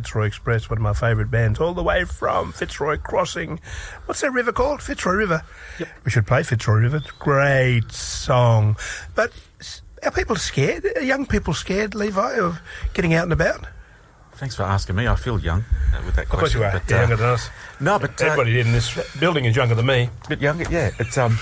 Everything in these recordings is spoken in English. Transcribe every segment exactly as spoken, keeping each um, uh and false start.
Fitzroy Express, one of my favourite bands, all the way from Fitzroy Crossing. What's that river called? Fitzroy River. Yep. We should play Fitzroy River. It's a great song. But are people scared? Are young people scared, Levi, of getting out and about? Thanks for asking me. I feel young uh, with that question. Of course you are. But, You're uh, younger than us. No, but uh, everybody in this building is younger than me. A bit younger, yeah. It's um,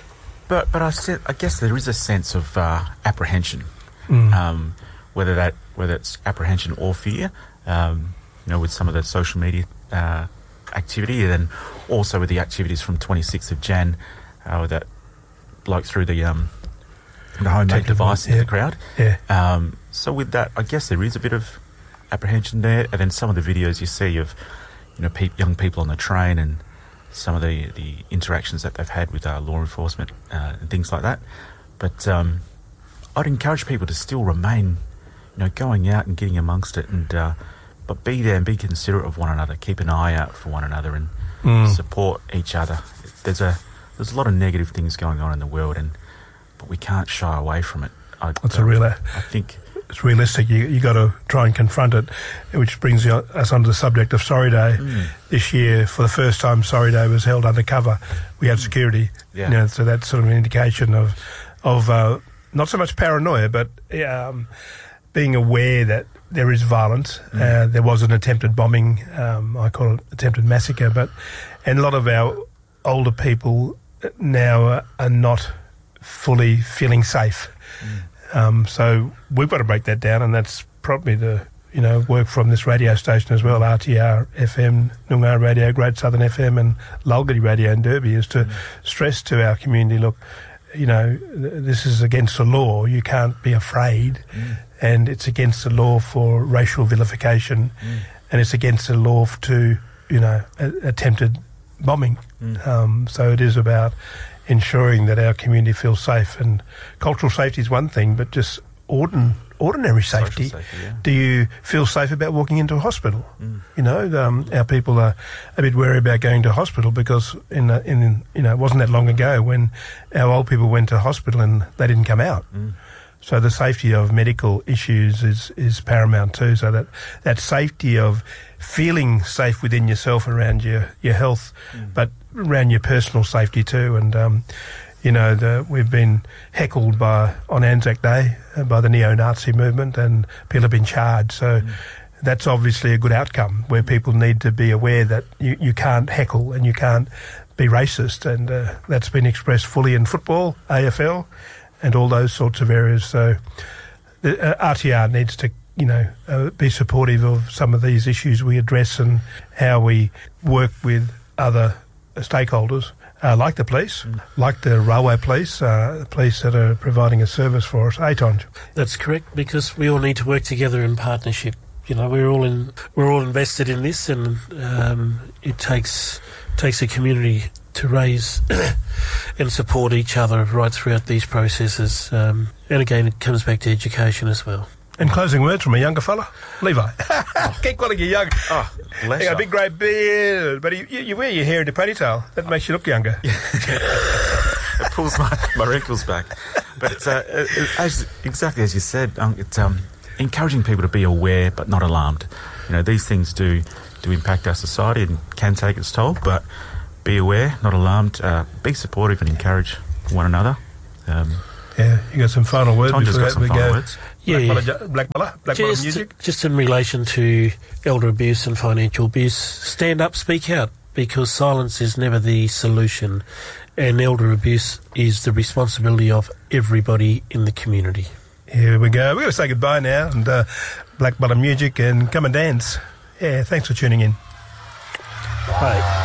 but but I said I guess there is a sense of uh, apprehension, mm. um, whether that whether it's apprehension or fear, um, you know, with some of the social media uh, activity, and then also with the activities from twenty-sixth of January, uh, with that bloke through the um, the homemade device yeah. in the crowd. Yeah. Um, so with that, I guess there is a bit of apprehension there, and then some of the videos you see of, you know, pe- young people on the train and some of the, the interactions that they've had with uh, law enforcement uh, and things like that. But um, I'd encourage people to still remain, you know, going out and getting amongst it, and uh, but be there and be considerate of one another. Keep an eye out for one another and mm. support each other. There's a there's a lot of negative things going on in the world, and but we can't shy away from it. I, That's uh, a real. I think. It's realistic. You you got to try and confront it, which brings you, us onto the subject of Sorry Day. Mm. This year, for the first time, Sorry Day was held undercover. We had security, yeah. you know, so that's sort of an indication of of uh, not so much paranoia, but um, being aware that there is violence. Mm. Uh, there was an attempted bombing. Um, I call it attempted massacre, but and a lot of our older people now are, are not fully feeling safe. Mm. Um, so we've got to break that down, and that's probably the, you know, work from this radio station as well, R T R F M, Noongar Radio, Great Southern F M and Lulgity Radio in Derby, is to mm. stress to our community, look, you know, th- this is against the law. You can't be afraid, mm. and it's against the law for racial vilification, mm. and it's against the law to, you know, a- attempted bombing. Mm. Um, so it is about ensuring that our community feels safe, and cultural safety is one thing, but just ordin, ordinary safety. safety yeah. Do you feel safe about walking into a hospital? Mm. You know, um, our people are a bit wary about going to hospital because in, the, in you know, it wasn't that long ago when our old people went to hospital and they didn't come out. Mm. So the safety of medical issues is, is paramount too. So that, that safety of feeling safe within yourself around your, your health, mm. but around your personal safety too. And, um, you know, the, we've been heckled by on Anzac Day uh, by the neo-Nazi movement, and people have been charged. So mm. that's obviously a good outcome, where people need to be aware that you, you can't heckle and you can't be racist. And uh, that's been expressed fully in football, A F L, and all those sorts of areas. So the uh, R T R needs to, you know, uh, be supportive of some of these issues we address and how we work with other stakeholders, uh, like the police, mm. like the railway police, uh, police that are providing a service for us. Atonj. That's correct, because we all need to work together in partnership. You know, we're all in, we're all invested in this, and um, it takes takes a community to raise and support each other right throughout these processes. Um, and again, it comes back to education as well. And closing words from a younger fella, Levi. Oh. Keep calling you young. Oh, bless you got a big grey beard, but you, you wear your hair in a ponytail. That makes you look younger. It pulls my, my wrinkles back. But it's uh, as, exactly as you said, um, it's um, encouraging people to be aware but not alarmed. You know, these things do do impact our society and can take its toll, but be aware, not alarmed. Uh, be supportive and encourage one another. Um, yeah, you got some final words Tonja's before got some we final go. words. Yeah, Black yeah. Bala, Black Bala, Black Bala just, music. Just in relation to elder abuse and financial abuse, stand up, speak out, because silence is never the solution, and elder abuse is the responsibility of everybody in the community. Here we go. We're going to say goodbye now, and uh, Black Bala music, and come and dance. Yeah, thanks for tuning in. Bye.